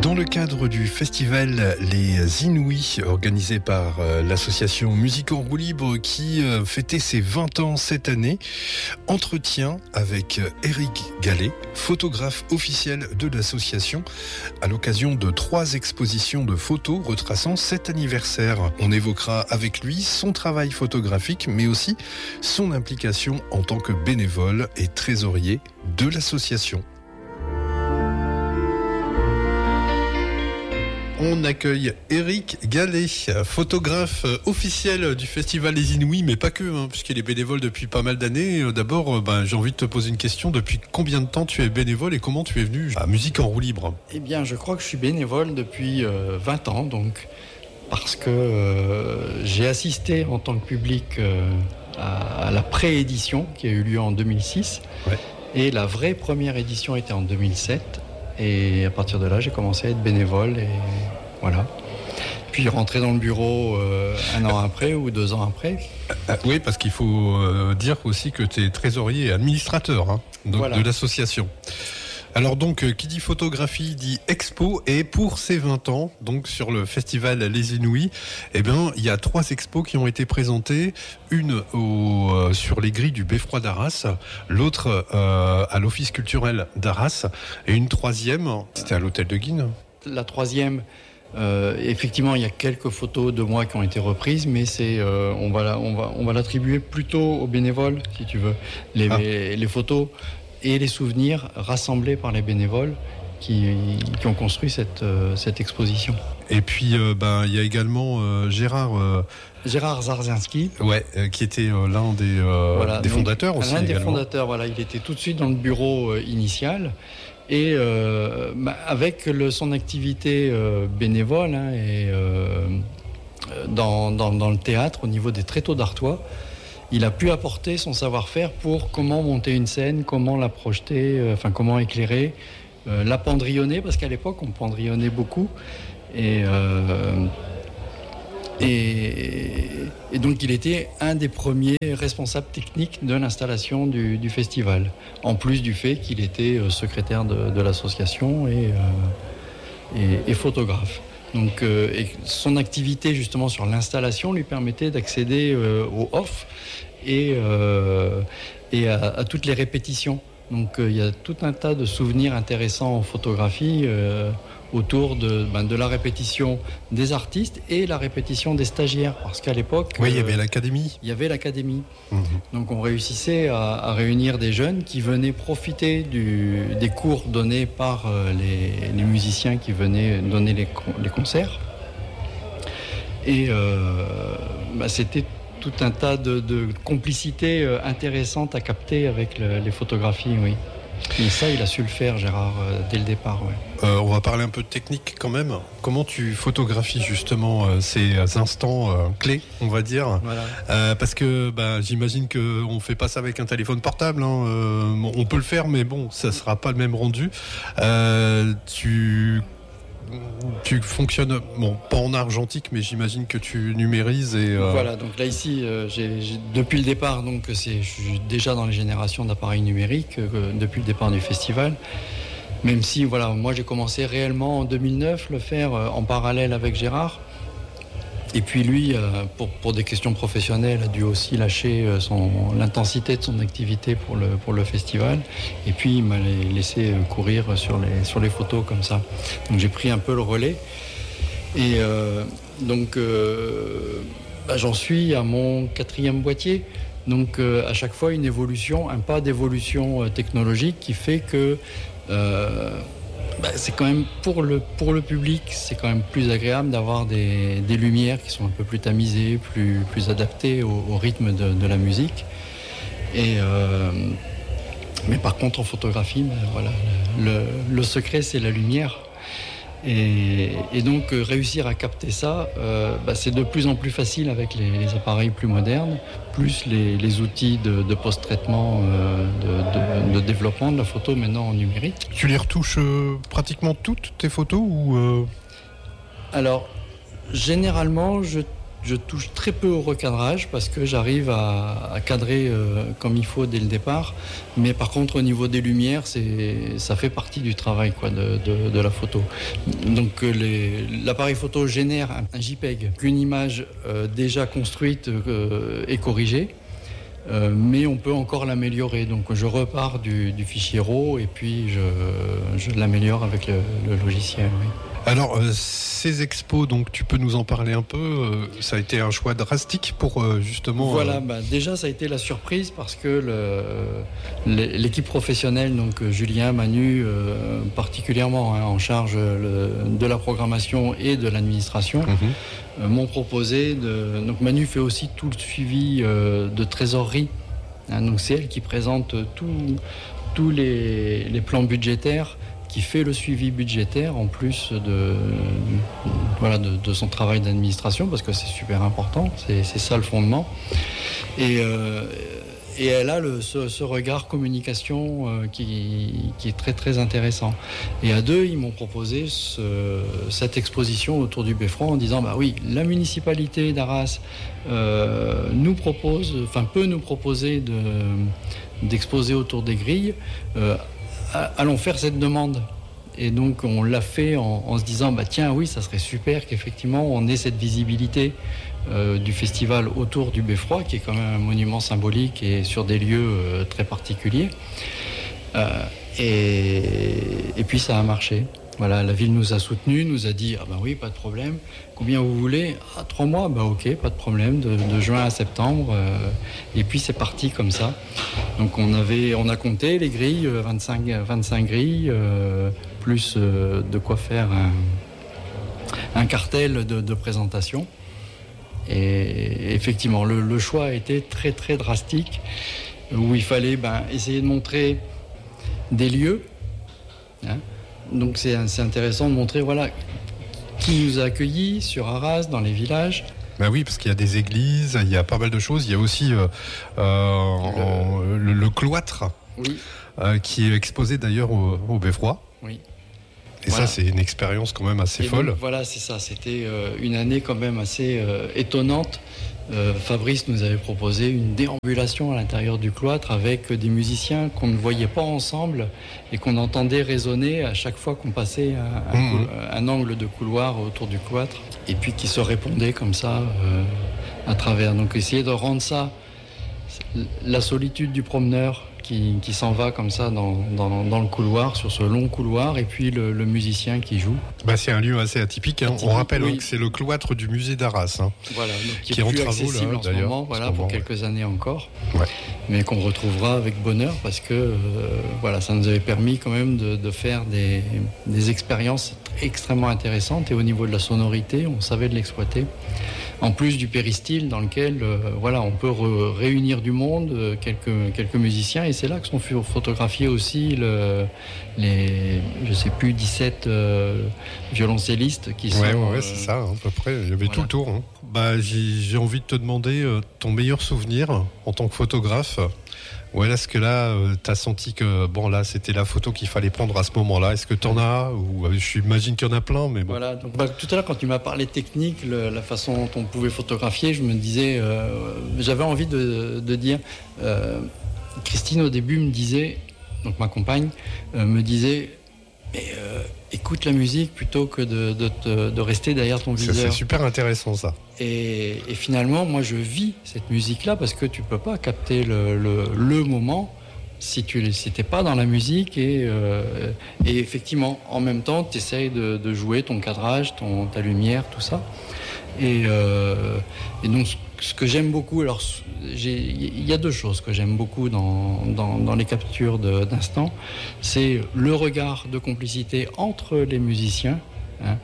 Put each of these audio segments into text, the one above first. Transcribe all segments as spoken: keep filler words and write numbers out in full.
Dans le cadre du festival Les Inouïs, organisé par l'association Musique en roue libre qui fêtait ses vingt ans cette année, entretien avec Éric Gallet, photographe officiel de l'association, à l'occasion de trois expositions de photos retraçant cet anniversaire. On évoquera avec lui son travail photographique, mais aussi son implication en tant que bénévole et trésorier de l'association. On accueille Éric Gallet, photographe officiel du festival Les Inouïs, mais pas que, hein, puisqu'il est bénévole depuis pas mal d'années. D'abord, ben, j'ai envie de te poser une question. Depuis combien de temps tu es bénévole et comment tu es venu à Musique en roue libre ? Eh bien, je crois que je suis bénévole depuis euh, vingt ans, donc, parce que euh, j'ai assisté en tant que public euh, à, à la pré-édition qui a eu lieu en deux mille six. Ouais. Et la vraie première édition était en deux mille sept. Et à partir de là, j'ai commencé à être bénévole et voilà. Puis rentrer dans le bureau euh, un an après ou deux ans après. Euh, oui, parce qu'il faut euh, dire aussi que tu es trésorier et administrateur hein, donc, voilà. de l'association. Alors donc, qui dit photographie dit expo, et pour ces vingt ans, donc sur le festival Les Inouïs, eh bien, il y a trois expos qui ont été présentées, une au, euh, sur les grilles du Beffroi d'Arras, l'autre euh, à l'Office culturel d'Arras, et une troisième, c'était à l'Hôtel de Guines. La troisième, euh, effectivement, il y a quelques photos de moi qui ont été reprises, mais c'est, euh, on va la, on va, on va l'attribuer plutôt aux bénévoles, si tu veux. Les, ah. les, les photos et les souvenirs rassemblés par les bénévoles qui, qui ont construit cette, euh, cette exposition. Et puis, euh, ben, il y a également euh, Gérard... Euh, Gérard Zarzinski. Ouais, euh, qui était euh, l'un des, euh, voilà, des donc, fondateurs aussi. L'un des également. fondateurs, voilà. Il était tout de suite dans le bureau euh, initial. Et euh, bah, avec le, son activité euh, bénévole hein, et euh, dans, dans, dans le théâtre, au niveau des tréteaux d'Artois, il a pu apporter son savoir-faire pour comment monter une scène, comment la projeter, euh, enfin comment éclairer, euh, la pendrillonner, parce qu'à l'époque on pendrillonnait beaucoup. Et, euh, et, et donc il était un des premiers responsables techniques de l'installation du, du festival, en plus du fait qu'il était secrétaire de, de l'association et, euh, et, et photographe. Donc, euh, et son activité justement sur l'installation lui permettait d'accéder euh, au off et, euh, et à, à toutes les répétitions. Donc il euh, y a tout un tas de souvenirs intéressants en photographie euh, autour de, ben, de la répétition des artistes et la répétition des stagiaires. Parce qu'à l'époque... Oui, il euh, y avait l'académie. Il y avait l'académie. Mmh. Donc on réussissait à, à réunir des jeunes qui venaient profiter du, des cours donnés par euh, les, les musiciens qui venaient donner les, les concerts. Et euh, ben, c'était tout un tas de, de complicités euh, intéressantes à capter avec le, les photographies, oui. Et ça, il a su le faire, Gérard, euh, dès le départ. Ouais. Euh, on va parler un peu de technique quand même. Comment tu photographies justement euh, ces instants euh, clés, on va dire voilà. euh, Parce que bah, j'imagine qu'on ne fait pas ça avec un téléphone portable. Hein. Euh, on peut le faire, mais bon, ça ne sera pas le même rendu. Euh, tu... Tu fonctionnes, bon, pas en argentique, mais j'imagine que tu numérises et... Euh... Voilà, donc là ici, euh, j'ai, j'ai, depuis le départ, donc, c'est, je suis déjà dans les générations d'appareils numériques, euh, depuis le départ du festival. Même si, voilà, moi j'ai commencé réellement en deux mille neuf, le faire euh, en parallèle avec Gérard. Et puis lui, euh, pour, pour des questions professionnelles, a dû aussi lâcher euh, son, l'intensité de son activité pour le, pour le festival. Et puis il m'a laissé courir sur les, sur les photos comme ça. Donc j'ai pris un peu le relais. Et euh, donc euh, bah, j'en suis à mon quatrième boîtier. Donc euh, à chaque fois une évolution, un pas d'évolution euh, technologique qui fait que... Euh, Bah, c'est quand même pour le, pour le public, c'est quand même plus agréable d'avoir des, des lumières qui sont un peu plus tamisées, plus, plus adaptées au, au rythme de, de la musique. Et, euh, mais par contre, en photographie, ben, voilà, le, le secret, c'est la lumière. Et, et donc, euh, réussir à capter ça, euh, bah, c'est de plus en plus facile avec les, les appareils plus modernes, plus les, les outils de, de post-traitement, euh, de, de, de développement de la photo maintenant en numérique. Tu les retouches euh, pratiquement toutes tes photos ou euh... Alors, généralement, je je touche très peu au recadrage parce que j'arrive à, à cadrer euh, comme il faut dès le départ. Mais par contre, au niveau des lumières, c'est, ça fait partie du travail quoi, de, de, de la photo. Donc les, l'appareil photo génère un, un JPEG, une image euh, déjà construite euh, et corrigée. Euh, mais on peut encore l'améliorer. Donc je repars du, du fichier RAW et puis je, je l'améliore avec le, le logiciel. Oui. Alors, euh, ces expos, donc tu peux nous en parler un peu. Euh, ça a été un choix drastique pour euh, justement. Voilà, euh... bah, déjà ça a été la surprise parce que le, l'équipe professionnelle, donc Julien, Manu, euh, particulièrement hein, en charge le, de la programmation et de l'administration, mm-hmm. euh, m'ont proposé de. Donc Manu fait aussi tout le suivi euh, de trésorerie. Hein, donc c'est elle qui présente tous les, les plans budgétaires, qui fait le suivi budgétaire en plus de, voilà, de, de son travail d'administration, parce que c'est super important, c'est, c'est ça le fondement. Et, euh, et elle a le, ce, ce regard communication euh, qui, qui est très très intéressant. Et à deux, ils m'ont proposé ce, cette exposition autour du Beffroi en disant bah oui, la municipalité d'Arras euh, nous propose, enfin peut nous proposer de, d'exposer autour des grilles. Euh, allons faire cette demande. Et donc on l'a fait en, en se disant bah tiens oui ça serait super qu'effectivement on ait cette visibilité euh, du festival autour du Beffroi qui est quand même un monument symbolique et sur des lieux euh, très particuliers euh, et, et puis ça a marché. Voilà, la ville nous a soutenus, nous a dit ah ben oui pas de problème, combien vous voulez, ah, trois mois, bah ok pas de problème, de, de juin à septembre euh, et puis c'est parti comme ça. Donc on avait, on a compté les grilles, vingt-cinq, vingt-cinq grilles, euh, plus euh, de quoi faire un, un cartel de, de présentation. Et effectivement le, le choix a été très très drastique où il fallait ben, essayer de montrer des lieux. Hein, donc c'est, c'est intéressant de montrer voilà, qui nous a accueillis sur Arras, dans les villages. Ben oui, parce qu'il y a des églises, il y a pas mal de choses. Il y a aussi euh, euh, le... En, le, le cloître, oui. euh, qui est exposé d'ailleurs au, au Beffroi. Oui. Et voilà. Ça, c'est une expérience quand même assez Et folle. Donc, voilà, c'est ça. C'était euh, une année quand même assez euh, étonnante. Euh, Fabrice nous avait proposé une déambulation à l'intérieur du cloître avec des musiciens qu'on ne voyait pas ensemble et qu'on entendait résonner à chaque fois qu'on passait un, un, mmh. un angle de couloir autour du cloître et puis qui se répondaient comme ça euh, à travers. Donc essayer de rendre ça, la solitude du promeneur qui, qui s'en va comme ça dans, dans, dans le couloir, sur ce long couloir, et puis le, le musicien qui joue. Bah, c'est un lieu assez atypique. Hein. atypique On rappelle oui. hein, que c'est le cloître du musée d'Arras. Hein, voilà, donc qui, qui est, est en plus travaux accessible là, en ce d'ailleurs, moment, voilà, ce moment, pour ouais. quelques années encore, ouais. mais qu'on retrouvera avec bonheur parce que euh, voilà, ça nous avait permis quand même de, de faire des, des expériences extrêmement intéressantes, et au niveau de la sonorité, on savait de l'exploiter. En plus du péristyle dans lequel euh, voilà, on peut re- réunir du monde, euh, quelques, quelques musiciens, et c'est là que sont photographiés aussi le, les, je sais plus, dix-sept euh, violoncellistes qui sont... Ouais, ouais, euh, c'est ça, hein, à peu près, il y avait voilà. tout le tour. Hein. Bah, j'ai, j'ai envie de te demander euh, ton meilleur souvenir en tant que photographe. Ouais, est-ce que là, euh, tu as senti que bon, là, c'était la photo qu'il fallait prendre à ce moment-là? Est-ce que tu en as? Ou euh, j'imagine qu'il y en a plein, mais bon. Voilà, donc bah, tout à l'heure, quand tu m'as parlé technique, le, la façon dont on pouvait photographier, je me disais, euh, j'avais envie de, de dire, euh, Christine au début me disait, donc ma compagne, euh, me disait, mais euh, écoute la musique plutôt que de, de, de, de rester derrière ton viseur. C'est super intéressant ça. Et, et finalement, moi je vis cette musique-là parce que tu peux pas capter le, le, le moment si tu n'étais pas dans la musique. Et, euh, et effectivement, en même temps, tu essayes de, de jouer ton cadrage, ton, ta lumière, tout ça. Et, euh, et donc, ce que j'aime beaucoup, alors il y a deux choses que j'aime beaucoup dans, dans, dans les captures de, d'instant, c'est le regard de complicité entre les musiciens. Hein,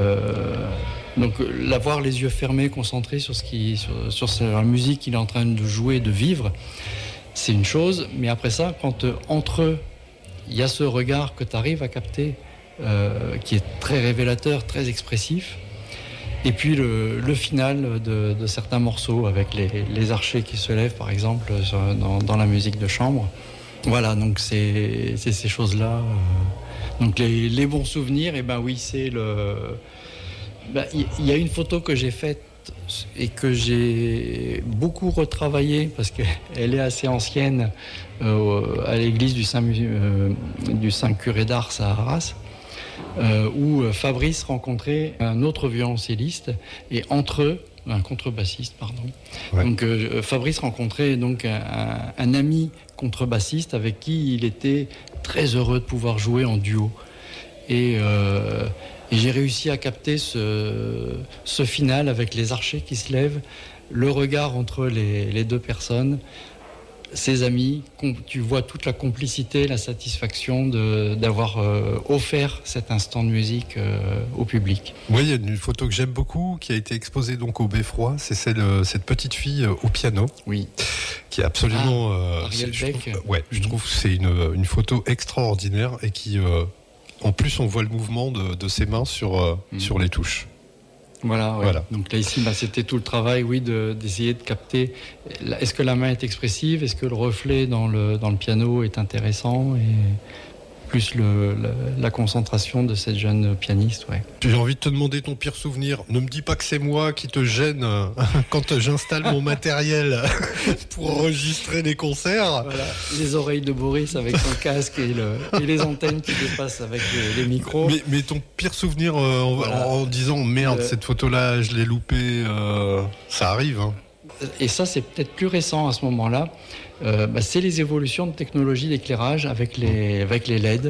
euh, donc l'avoir les yeux fermés, concentrés sur ce qui, sur, sur la musique qu'il est en train de jouer, de vivre, c'est une chose. Mais après ça, quand euh, entre eux, il y a ce regard que tu arrives à capter, euh, qui est très révélateur, très expressif. Et puis le, le final de, de certains morceaux avec les, les archers qui se lèvent, par exemple, sur, dans, dans la musique de chambre. Voilà, donc c'est, c'est ces choses-là. Euh, donc les, les bons souvenirs, et eh ben oui, c'est le. Il ben, y, y a une photo que j'ai faite carte et que j'ai beaucoup retravaillé parce qu'elle est assez ancienne euh, à l'église du Saint, euh, du Saint Curé d'Ars à Arras, euh, où Fabrice rencontrait un autre violoncelliste et entre eux, un contrebassiste, pardon. Ouais. Donc euh, Fabrice rencontrait donc un, un, un ami contrebassiste avec qui il était très heureux de pouvoir jouer en duo. Et, euh, et j'ai réussi à capter ce, ce final avec les archets qui se lèvent, le regard entre les, les deux personnes, ses amis. Tu vois toute la complicité, la satisfaction de, d'avoir euh, offert cet instant de musique euh, au public. Oui, il y a une photo que j'aime beaucoup qui a été exposée donc au Beffroi. C'est celle, cette petite fille au piano. Oui. Qui est absolument. Ah, euh, Ariel je Beck. trouve, ouais, je trouve que c'est une, une photo extraordinaire et qui, euh, en plus, on voit le mouvement de, de ses mains sur, euh, mmh. sur les touches. Voilà, ouais. voilà. Donc là ici, bah, c'était tout le travail, oui, de, d'essayer de capter. Est-ce que la main est expressive ? Est-ce que le reflet dans le dans le piano est intéressant ? Et plus le, la, la concentration de cette jeune pianiste, ouais. J'ai envie de te demander ton pire souvenir. Ne me dis pas que c'est moi qui te gêne quand j'installe mon matériel pour enregistrer les concerts. Voilà, les oreilles de Boris avec son casque et, le, et les antennes qui dépassent avec les, les micros. Mais, mais ton pire souvenir euh, en, voilà. en, en disant merde, euh, cette photo-là, je l'ai loupée, euh, ça arrive. Hein. Et ça, c'est peut-être plus récent à ce moment-là. Euh, bah, c'est les évolutions de technologie d'éclairage avec les, avec les L E D.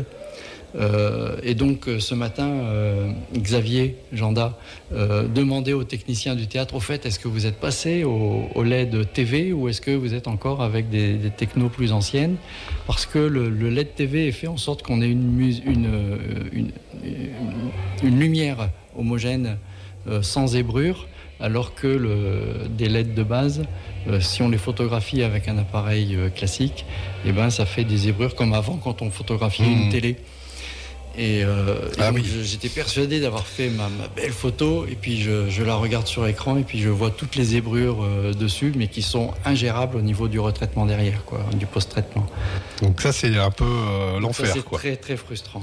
Euh, et donc ce matin, euh, Xavier Janda euh, demandait aux techniciens du théâtre, au fait, est-ce que vous êtes passé au, au L E D T V ou est-ce que vous êtes encore avec des, des technos plus anciennes ? Parce que le, le L E D T V est fait en sorte qu'on ait une, une, une, une, une lumière homogène euh, sans zébrure, alors que le, des L E D de base, euh, si on les photographie avec un appareil euh, classique, eh ben, ça fait des zébrures comme avant quand on photographiait mmh. une télé. Et, euh, et ah donc oui. j'étais persuadé d'avoir fait ma, ma belle photo, et puis je, je la regarde sur l'écran, et puis je vois toutes les zébrures euh, dessus, mais qui sont ingérables au niveau du retraitement derrière, quoi, du post-traitement. Donc ça, c'est un peu euh, l'enfer, ça, c'est quoi. très, très frustrant.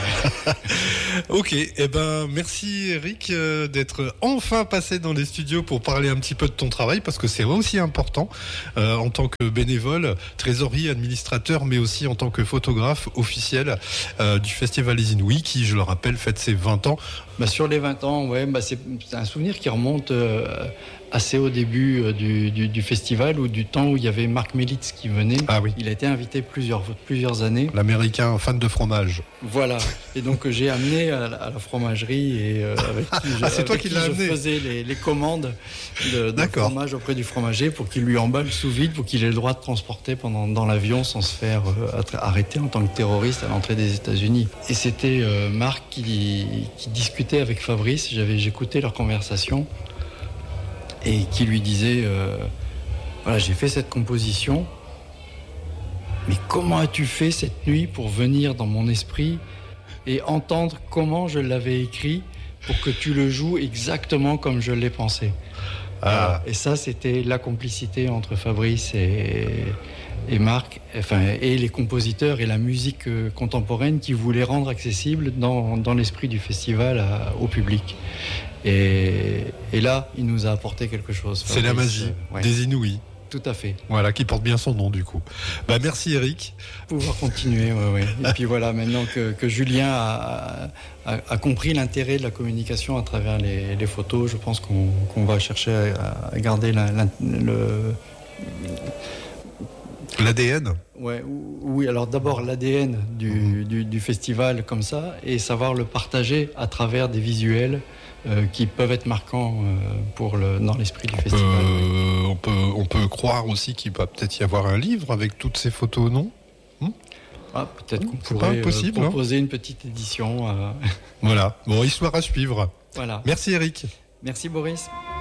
Ok, eh ben, merci Eric euh, d'être enfin passé dans les studios pour parler un petit peu de ton travail, parce que c'est aussi important euh, en tant que bénévole, trésorier, administrateur, mais aussi en tant que photographe officiel euh, du Festival Les Inouïs, qui, je le rappelle, fête ses vingt ans. Bah, sur les vingt ans, ouais, bah, c'est, c'est un souvenir qui remonte euh, assez au début euh, du, du, du festival, ou du temps où il y avait Marc Melitz qui venait. Ah oui. Il a été invité plusieurs, plusieurs années. L'américain fan de fromage. Voilà. Et donc j'ai amené à la, à la fromagerie et euh, avec qui je, ah, c'est toi qui qui l'as je amené. faisais les, les commandes de, de fromage auprès du fromager pour qu'il lui emballe sous vide, pour qu'il ait le droit de transporter pendant, dans l'avion sans se faire euh, arrêter en tant que terroriste à l'entrée des États-Unis. Et c'était euh, Marc qui, qui discutait avec Fabrice. J'avais, j'écoutais leur conversation et qui lui disait euh, voilà, j'ai fait cette composition, mais comment as-tu fait cette nuit pour venir dans mon esprit et entendre comment je l'avais écrit pour que tu le joues exactement comme je l'ai pensé. Ah. Et ça, c'était la complicité entre Fabrice et, et Marc, enfin, et les compositeurs et la musique contemporaine qui voulaient rendre accessible dans, dans l'esprit du festival à, au public. Et, et là, il nous a apporté quelque chose. Fabrice. C'est la magie euh, ouais. des Inouïs. Tout à fait. Voilà, qui porte bien son nom du coup. Bah, merci Eric. Pouvoir continuer, ouais, ouais. Et puis voilà, maintenant que, que Julien a, a, a compris l'intérêt de la communication à travers les, les photos, je pense qu'on, qu'on va chercher à, à garder la, la, le... l'A D N. Ouais, oui, alors d'abord l'A D N du, mmh. du, du festival comme ça, et savoir le partager à travers des visuels Euh, qui peuvent être marquants euh, pour le, dans l'esprit du on festival. Peut, oui. on, peut, on peut croire aussi qu'il va peut-être y avoir un livre avec toutes ces photos, non ? hum ah, Peut-être qu'on C'est pourrait euh, proposer hein une petite édition. Euh... Voilà, bon, histoire à suivre. Voilà. Merci Eric. Merci Boris.